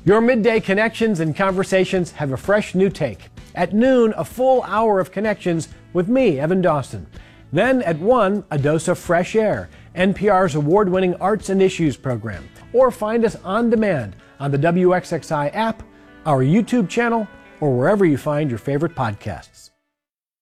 Your midday connections and conversations have a fresh new take. At noon, a full hour of connections with me, Evan Dawson. Then at 1, a dose of fresh air, NPR's award-winning Arts and Issues program. Or find us on demand on the WXXI app, our YouTube channel, or wherever you find your favorite podcasts.